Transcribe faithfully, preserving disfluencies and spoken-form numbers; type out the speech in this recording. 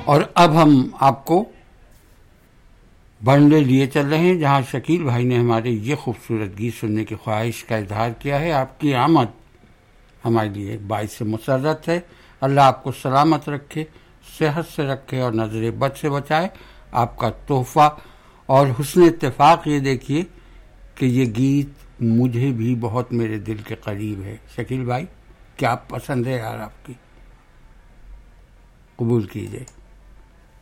और अब हम आपको बढ़ने लिए चल रहे हैं जहां शकील भाई ने हमारे ये खूबसूरत गीत सुनने की ख्वाहिश का इजहार किया है। आपकी आमद हमारे लिए बाइस से मुसर्रत है। अल्लाह आपको सलामत रखे, सेहत से रखे और नजर बद से बचाए। आपका तोहफा और हुस्न इत्तेफाक ये देखिए कि ये गीत मुझे भी बहुत मेरे दिल के करीब है। शकील भाई, क्या पसंद है यार आपकी, कबूल कीजिए।